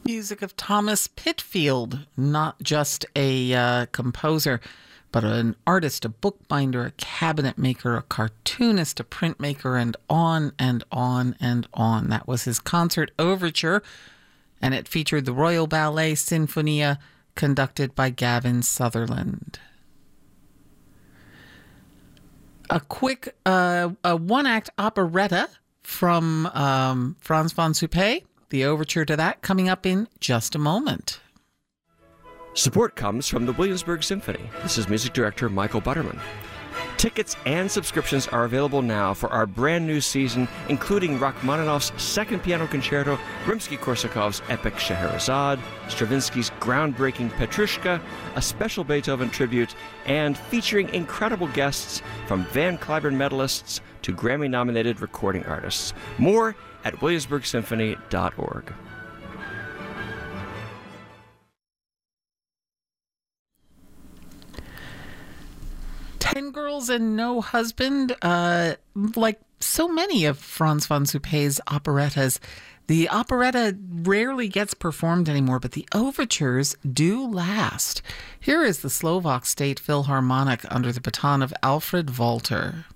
Music of Thomas Pitfield, not just a composer, but an artist, a bookbinder, a cabinet maker, a cartoonist, a printmaker, and on and on and on. That was his concert overture, and it featured the Royal Ballet Sinfonia, conducted by Gavin Sutherland. A quick one-act operetta from Frans van Suppé. The overture to that coming up in just a moment. Support comes from the Williamsburg Symphony. This is music director Michael Butterman. Tickets and subscriptions are available now for our brand new season, including Rachmaninoff's Second Piano Concerto, Rimsky-Korsakov's epic Scheherazade, Stravinsky's groundbreaking Petrushka, a special Beethoven tribute, and featuring incredible guests from Van Cliburn medalists to Grammy-nominated recording artists. More at williamsburgsymphony.org. 10 Girls and No Husband, like so many of Frans van Suppé's operettas, the operetta rarely gets performed anymore, but the overtures do last. Here is the Slovak State Philharmonic under the baton of Alfred Walter.